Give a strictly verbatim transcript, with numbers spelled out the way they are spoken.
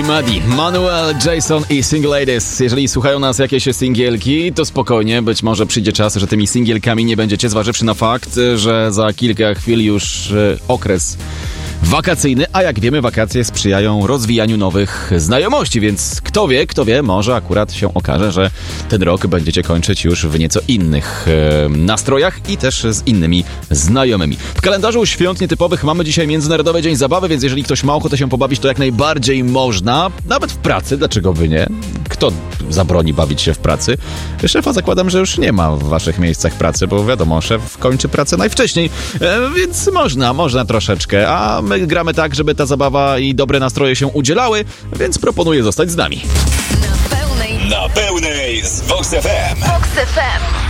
Muddy, Manuel, Jason i Single Ladies. Jeżeli słuchają nas jakieś singielki, to spokojnie, być może przyjdzie czas, że tymi singielkami nie będziecie, zważywszy na fakt, że za kilka chwil już e, okres wakacyjny, a jak wiemy, wakacje sprzyjają rozwijaniu nowych znajomości, więc kto wie, kto wie, może akurat się okaże, że ten rok będziecie kończyć już w nieco innych e, nastrojach i też z innymi znajomymi. W kalendarzu świąt nietypowych mamy dzisiaj Międzynarodowy Dzień Zabawy, więc jeżeli ktoś ma ochotę się pobawić, to jak najbardziej można, nawet w pracy, dlaczego by nie? Kto zabroni bawić się w pracy? Szefa zakładam, że już nie ma w waszych miejscach pracy, bo wiadomo, szef kończy pracę najwcześniej, e, więc można, można troszeczkę, a my gramy tak, żeby ta zabawa i dobre nastroje się udzielały, więc proponuję zostać z nami. Na pełnej, na pełnej z Vox F M. Vox F M.